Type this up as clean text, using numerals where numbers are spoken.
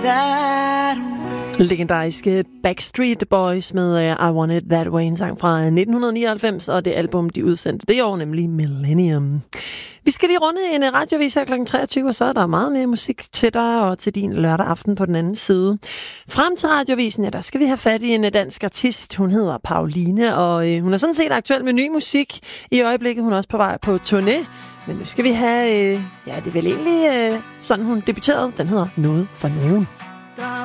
that way. Legendariske Backstreet Boys med I Want It That Way, en sang fra 1999, og det album, de udsendte det år, nemlig Millennium. Vi skal lige runde en radiovis her kl. 23, og så er der meget mere musik til dig og til din lørdag aften på den anden side. Frem til radiovisen, ja, der skal vi have fat i en dansk artist. Hun hedder Pauline, og hun er sådan set aktuel med ny musik i øjeblikket. Hun er også på vej på turné. Men nu skal vi have, ja, det er vel egentlig sådan, hun debuterede. Den hedder Noget for Nogen.